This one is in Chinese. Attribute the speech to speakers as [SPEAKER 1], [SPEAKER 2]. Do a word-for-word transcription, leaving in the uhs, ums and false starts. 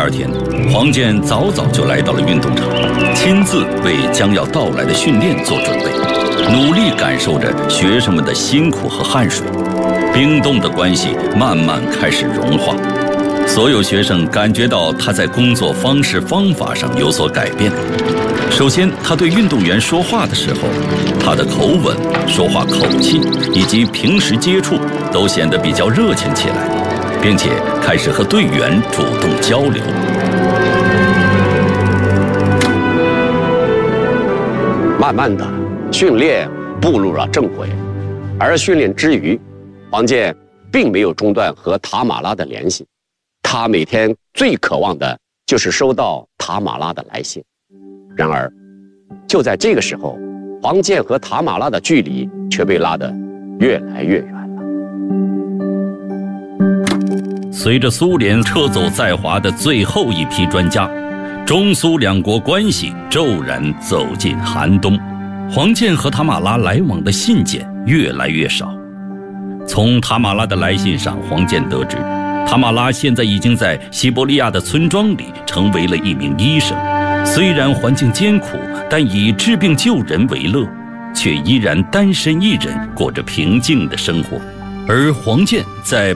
[SPEAKER 1] 二天，黄健早早就来到了运动场，亲自为将要到来的训练做准备，努力感受着学生们的辛苦和汗水。冰冻的关系慢慢开始融化，所有学生感觉到他在工作方式方法上有所改变。首先，他对运动员说话的时候，他的口吻、说话口气以及平时接触都显得比较热情起来，并且开始和队员主动交流。
[SPEAKER 2] 慢慢的，训练步入了正轨，而训练之余，黄健并没有中断和塔马拉的联系。他每天最渴望的就是收到塔马拉的来信。然而，就在这个时候，黄健和塔马拉的距离却被拉得越来越远了。
[SPEAKER 1] 随着苏联撤走在华的最后一批专家，中苏两国关系骤然走进寒冬。黄健和塔马拉来往的信件越来越少。从塔马拉的来信上，黄健得知，塔马拉现在已经在西伯利亚的村庄里成为了一名医生。虽然环境艰苦，但以治病救人为乐，却依然单身一人过着平静的生活。而黄健在